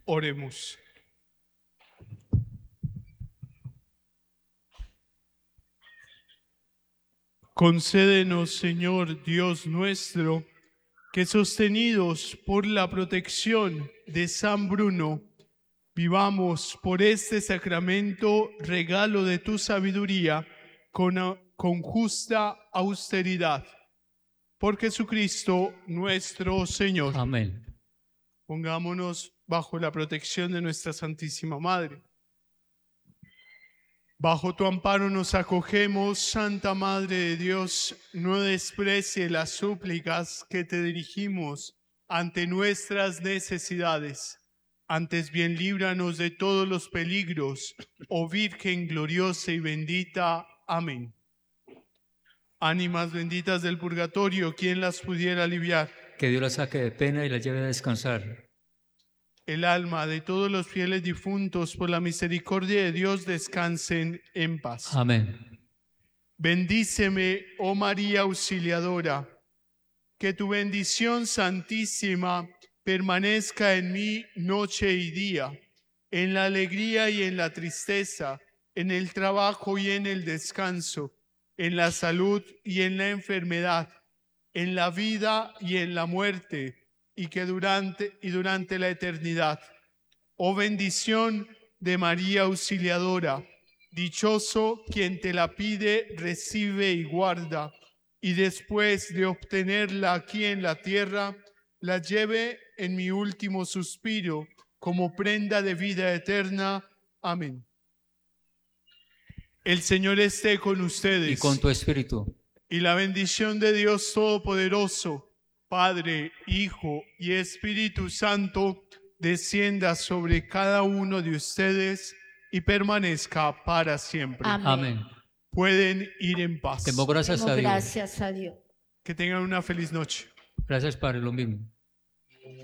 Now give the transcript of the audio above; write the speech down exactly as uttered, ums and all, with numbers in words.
Oremos. Concédenos, Señor Dios nuestro, que sostenidos por la protección de San Bruno, vivamos por este sacramento regalo de tu sabiduría con, con justa austeridad. Por Jesucristo nuestro Señor. Amén. Pongámonos bajo la protección de nuestra Santísima Madre. Bajo tu amparo nos acogemos, Santa Madre de Dios, no desprecie las súplicas que te dirigimos ante nuestras necesidades. Antes bien líbranos de todos los peligros, oh Virgen gloriosa y bendita. Amén. Ánimas benditas del purgatorio, ¿quién las pudiera aliviar? Que Dios la saque de pena y la lleve a descansar. El alma de todos los fieles difuntos, por la misericordia de Dios, descansen en paz. Amén. Bendíceme, oh María Auxiliadora, que tu bendición santísima permanezca en mí noche y día, en la alegría y en la tristeza, en el trabajo y en el descanso, en la salud y en la enfermedad, en la vida y en la muerte, y que durante y durante la eternidad. Oh bendición de María Auxiliadora, dichoso quien te la pide, recibe y guarda, y después de obtenerla aquí en la tierra, la lleve en mi último suspiro como prenda de vida eterna. Amén. El Señor esté con ustedes. Y con tu espíritu. Y la bendición de Dios Todopoderoso, Padre, Hijo y Espíritu Santo, descienda sobre cada uno de ustedes y permanezca para siempre. Amén. Amén. Pueden ir en paz. Demos gracias Demos a Dios. gracias a Dios. Que tengan una feliz noche. Gracias, Padre, lo mismo.